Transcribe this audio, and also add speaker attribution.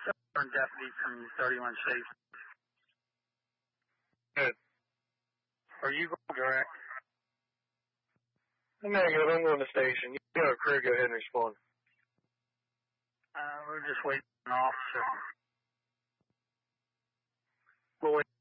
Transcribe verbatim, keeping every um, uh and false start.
Speaker 1: Southern deputy from thirty-one Chase.
Speaker 2: Good.
Speaker 1: Are you going direct?
Speaker 2: Negative, I'm going to the station. You got a crew, go ahead and respond.
Speaker 1: Uh, we're just waiting for an officer.
Speaker 2: We'll wait.